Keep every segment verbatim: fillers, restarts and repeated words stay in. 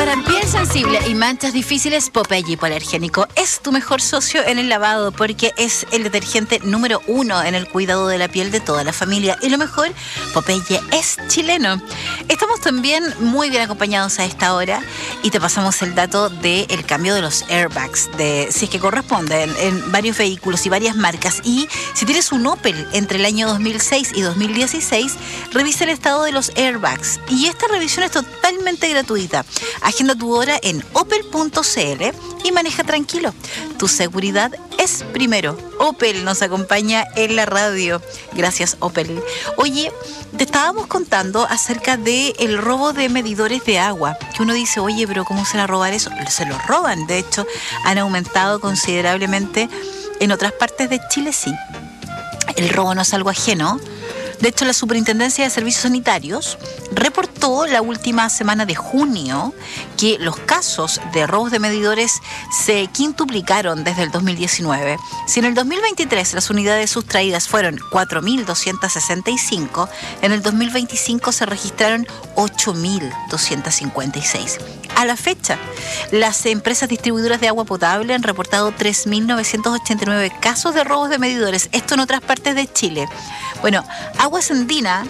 Para piel sensible y manchas difíciles, Popeye Hipoalergénico es tu mejor socio en el lavado porque es el detergente número uno en el cuidado de la piel de toda la familia. Y lo mejor, Popeye es chileno. Estamos también muy bien acompañados a esta hora y te pasamos el dato del cambio de los airbags, de si es que corresponden en varios vehículos y varias marcas. Y si tienes un Opel entre el año dos mil seis y dos mil dieciséis, revisa el estado de los airbags. Y esta revisión es totalmente gratuita. Agenda tu hora en opel punto c l y maneja tranquilo. Tu seguridad es primero. Opel nos acompaña en la radio. Gracias, Opel. Oye, te estábamos contando acerca del robo de medidores de agua. Que uno dice, oye, pero ¿cómo se van a robar eso? Se los roban. De hecho, han aumentado considerablemente en otras partes de Chile, sí. El robo no es algo ajeno. De hecho, la Superintendencia de Servicios Sanitarios reportó la última semana de junio que los casos de robos de medidores se quintuplicaron desde el dos mil diecinueve. Si en el dos mil veintitrés las unidades sustraídas fueron cuatro mil doscientas sesenta y cinco, en el dos mil veinticinco se registraron ocho mil doscientas cincuenta y seis. A la fecha, las empresas distribuidoras de agua potable han reportado tres mil novecientos ochenta y nueve casos de robos de medidores, esto en otras partes de Chile. Bueno, Aguas Andina,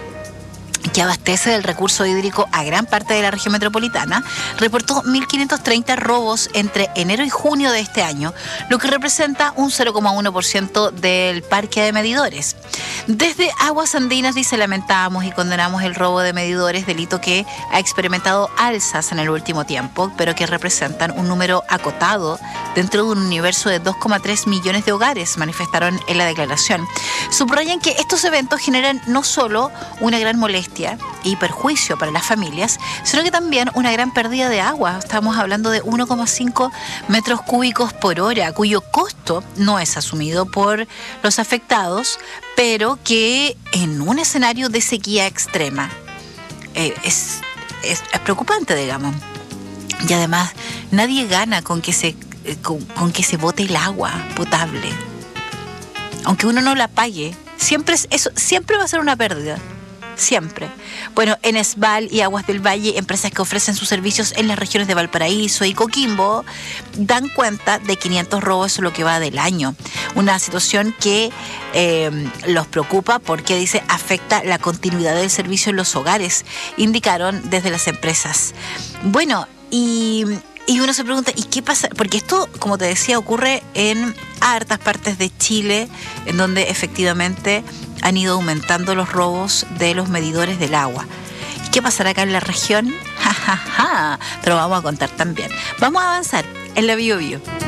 que abastece del recurso hídrico a gran parte de la región metropolitana, reportó mil quinientos treinta robos entre enero y junio de este año, lo que representa un cero coma uno por ciento del parque de medidores. Desde Aguas Andinas dice, lamentamos y condenamos el robo de medidores, delito que ha experimentado alzas en el último tiempo, pero que representan un número acotado dentro de un universo de dos coma tres millones de hogares, manifestaron en la declaración. Subrayan que estos eventos generan no solo una gran molestia y perjuicio para las familias, sino que también una gran pérdida de agua. Estamos hablando de uno coma cinco metros cúbicos por hora, cuyo costo no es asumido por los afectados, pero que en un escenario de sequía extrema eh, es, es, es preocupante, digamos. Y además, nadie gana con que se, eh, con, con que se bote el agua potable. Aunque uno no la pague, siempre, es, eso, siempre va a ser una pérdida. Siempre. Bueno, en Esval y Aguas del Valle, empresas que ofrecen sus servicios en las regiones de Valparaíso y Coquimbo, dan cuenta de quinientos robos en lo que va del año. Una situación que eh, los preocupa porque, dice, afecta la continuidad del servicio en los hogares, indicaron desde las empresas. Bueno, y... Y uno se pregunta, ¿y qué pasa? Porque esto, como te decía, ocurre en hartas partes de Chile, en donde efectivamente han ido aumentando los robos de los medidores del agua. ¿Y qué pasará acá en la región? Ja, ja, ja. Te lo vamos a contar también. Vamos a avanzar en la Bio Bio.